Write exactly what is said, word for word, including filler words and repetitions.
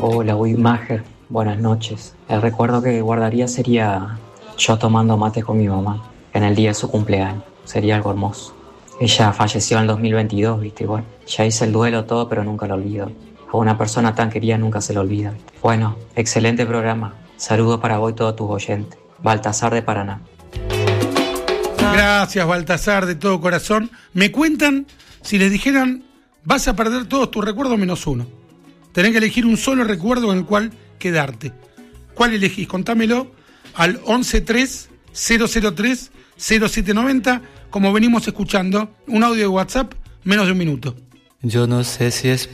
Hola, Widmacher. Buenas noches. El recuerdo que guardaría sería yo tomando mate con mi mamá en el día de su cumpleaños. Sería algo hermoso. Ella falleció en el dos mil veintidós, ¿viste? Bueno, ya hice el duelo todo, pero nunca lo olvido. A una persona tan querida nunca se lo olvida. Bueno, excelente programa. Saludos para vos y todos tus oyentes. Baltasar de Paraná. Gracias, Baltasar, de todo corazón. Me cuentan, si les dijeran, vas a perder todos tus recuerdos menos uno. Tenés que elegir un solo recuerdo en el cual quedarte. ¿Cuál elegís? Contámelo al once tres cero cero tres cero siete noventa, como venimos escuchando, un audio de WhatsApp, menos de un minuto. Yo no sé si es